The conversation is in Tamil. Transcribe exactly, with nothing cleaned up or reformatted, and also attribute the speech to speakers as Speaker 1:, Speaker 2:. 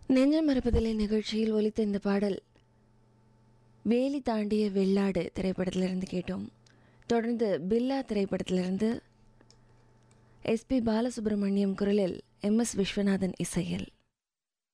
Speaker 1: நெஞ்சம் மறப்பதில்லை நிகழ்ச்சியில் ஒலித்த இந்த பாடல் வேலி தாண்டிய வெள்ளாடு திரைப்படத்திலிருந்து கேட்டோம். தொடர்ந்து பில்லா திரைப்படத்திலிருந்து எஸ்பி பாலசுப்ரமணியம் குரலில் எம் எஸ் விஸ்வநாதன் இசையில்